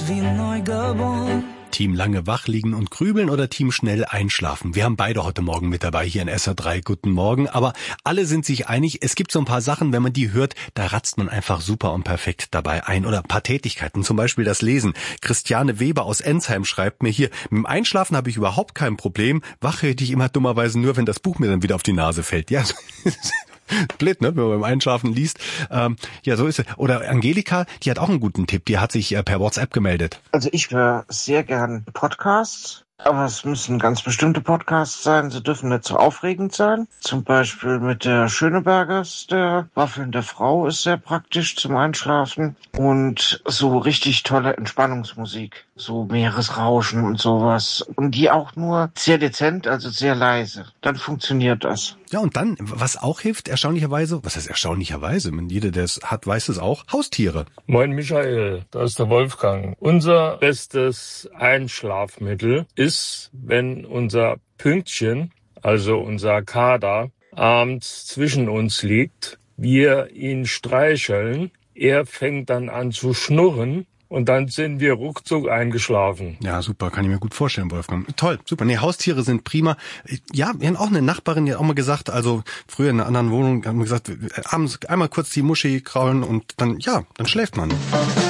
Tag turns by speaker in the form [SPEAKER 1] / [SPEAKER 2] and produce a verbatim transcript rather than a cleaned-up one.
[SPEAKER 1] wie neu geboren.
[SPEAKER 2] Team lange wach liegen und grübeln oder Team schnell einschlafen. Wir haben beide heute Morgen mit dabei hier in S R drei. Guten Morgen. Aber alle sind sich einig, es gibt so ein paar Sachen, wenn man die hört, da ratzt man einfach super und perfekt dabei ein. Oder ein paar Tätigkeiten, zum Beispiel das Lesen. Christiane Weber aus Ensheim schreibt mir hier, mit dem Einschlafen habe ich überhaupt kein Problem. Wach hätte ich immer dummerweise nur, wenn das Buch mir dann wieder auf die Nase fällt. Ja, blöd, ne, wenn man beim Einschlafen liest. Ähm, ja, so ist es. Oder Angelika, die hat auch einen guten Tipp. Die hat sich äh, per WhatsApp gemeldet.
[SPEAKER 3] Also ich höre sehr gern Podcasts, aber es müssen ganz bestimmte Podcasts sein. Sie dürfen nicht so aufregend sein. Zum Beispiel mit der Schönebergers, der Waffelnde Frau, ist sehr praktisch zum Einschlafen. Und so richtig tolle Entspannungsmusik, so Meeresrauschen und sowas. Und die auch nur sehr dezent, also sehr leise. Dann funktioniert das.
[SPEAKER 2] Ja, und dann, was auch hilft, erstaunlicherweise, was heißt erstaunlicherweise, jeder, der es hat, weiß es auch, Haustiere.
[SPEAKER 4] Moin Michael, da ist der Wolfgang. Unser bestes Einschlafmittel ist, wenn unser Pünktchen, also unser Kater, abends zwischen uns liegt, wir ihn streicheln, er fängt dann an zu schnurren, und dann sind wir ruckzuck eingeschlafen.
[SPEAKER 2] Ja, super, kann ich mir gut vorstellen, Wolfgang. Toll, super. Nee, Haustiere sind prima. Ja, wir haben auch eine Nachbarin, die hat auch mal gesagt, also früher in einer anderen Wohnung, haben wir gesagt, abends einmal kurz die Muschi kraulen und dann, ja, dann schläft man.